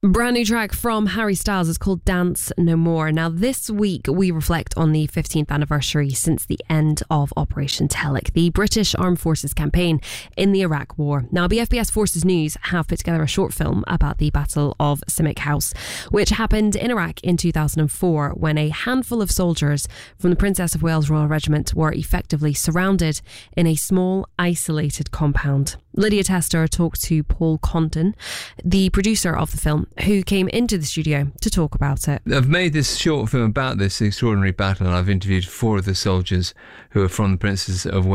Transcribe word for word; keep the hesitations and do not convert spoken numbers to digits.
Brand new track from Harry Styles is called Dance No More. Now, this week we reflect on the fifteenth anniversary since the end of Operation Telic, the British Armed Forces campaign in the Iraq War. Now, B F B S Forces News have put together a short film about the Battle of Simic House, which happened in Iraq in two thousand four when a handful of soldiers from the Princess of Wales Royal Regiment were effectively surrounded in a small, isolated compound. Lydia Tester talked to Paul Condon, the producer of the film, who came into the studio to talk about it. I've made this short film about this extraordinary battle, and I've interviewed four of the soldiers who are from the Princess of Wales